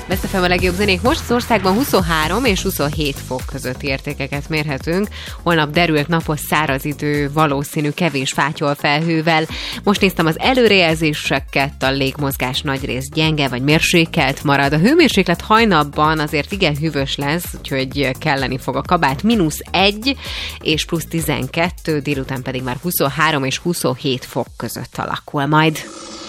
Best FM a legjobb zenék. Most az országban 23 és 27 fok közötti értékeket mérhetünk. Holnap derült napos száraz idő, valószínű kevés fátyolfelhővel. Most néztem az előrejelzéseket, a légmozgás nagyrészt gyenge vagy mérsékelt marad. A hőmérséklet hajnapban azért igen hűvös lesz, úgyhogy kelleni fog a kabát. -1 és +12, délután pedig már 23 és 27 fok között alakul majd.